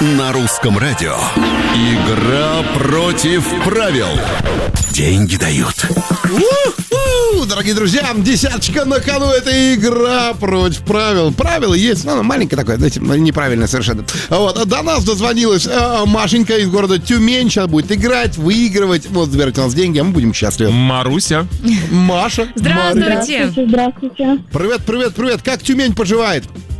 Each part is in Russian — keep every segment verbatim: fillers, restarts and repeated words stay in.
На русском радио. Игра против правил. Деньги дают. У-ху! Дорогие друзья, десяточка на кону. Это игра против правил. Правила есть, ну, оно маленькое такое, знаете, неправильно совершенно. Вот. До нас дозвонилась э, Машенька из города Тюмень. Сейчас будет играть, выигрывать. Вот, забирать у нас деньги, а мы будем счастливы. Маруся. Маша. Здравствуйте. Здравствуйте, здравствуйте. Привет, привет, привет. Как Тюмень поживает?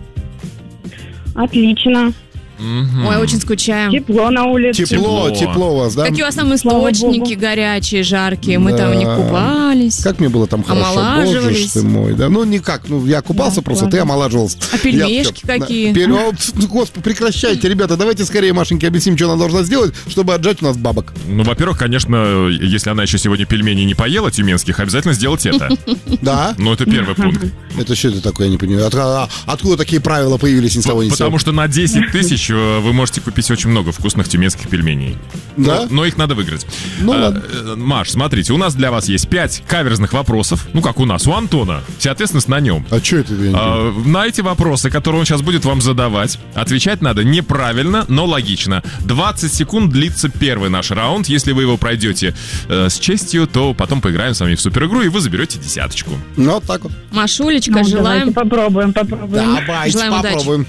Отлично. Мгм. Ой, очень скучаем. Тепло на улице. Тепло, Тепло. тепло у вас, да? Какие у вас там Слава источники Богу. горячие, жаркие. Мы Да. там не купались. Как мне было там хорошо, боже Омолаживались. ж ты мой, да. Ну, никак, ну, я купался Да, просто, ладно. ты омолаживался. А пельмешки Я- какие? Да, пель- а вот, Господи, прекращайте, ребята, давайте скорее Машеньке объясним, что она должна сделать, чтобы отжать у нас бабок. Ну, во-первых, конечно, если она еще сегодня пельмени не поела тюменских, обязательно сделать это. Да? Ну, это первый пункт. Это что это такое, я не понимаю. От- а- откуда такие правила появились ни с того ни с сего? Потому что на десять тысяч э, вы можете купить очень много вкусных тюменских пельменей. Да? Но, но их надо выиграть. Ну, А, ладно. э, Маш, смотрите, у нас для вас есть пять каверзных вопросов. Ну, как у нас, у Антона. Вся ответственность на нем. А что это? я не понимаю? А, на эти вопросы, которые он сейчас будет вам задавать, отвечать надо неправильно, но логично. двадцать секунд длится первый наш раунд. Если вы его пройдете э, с честью, то потом поиграем с вами в суперигру, и вы заберете десяточку. Ну, вот так вот. Машулечка, Ну, желаем. давайте попробуем, попробуем. Давайте Желаем удачи. попробуем.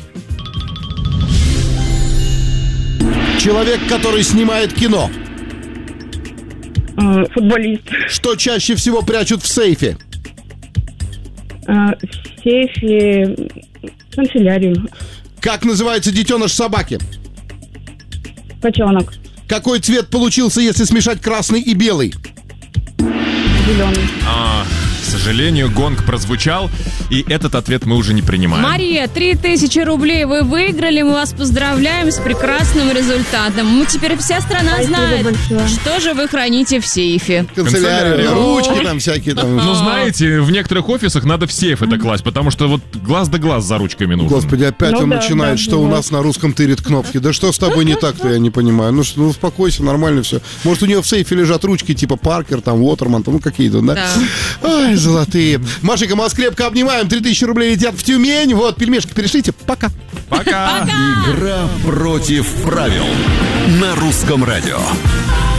Человек, который снимает кино. Э, Футболист. Что чаще всего прячут в сейфе? Э, В сейфе. Канцелярию. Как называется детеныш собаки? Котенок. Какой цвет получился, если смешать красный и белый? Зеленый. А, к сожалению, гонг прозвучал, и этот ответ мы уже не принимаем. Мария, три тысячи рублей вы выиграли. Мы вас поздравляем с прекрасным результатом. Мы теперь вся страна Спасибо знает, большое. что же вы храните в сейфе. Канцелярия, Канцелярия. ручки там всякие там. Ну, знаете, в некоторых офисах надо в сейф это класть, потому что вот глаз да глаз за ручками нужен. Господи, опять Ну он да, начинает, да, что у бывает. нас на русском тырит кнопки. Да что с тобой не так-то, я не понимаю. Ну, что, ну успокойся, нормально все. Может, у нее в сейфе лежат ручки типа Паркер, там, Уотерман, там, ну, какие-то, да? Да. Ой, золотые. Машенька, мы вас крепко обнимаем. три тысячи рублей летят в Тюмень. Вот, пельмешки перешлите. Пока. Пока! Игра против правил. На русском радио.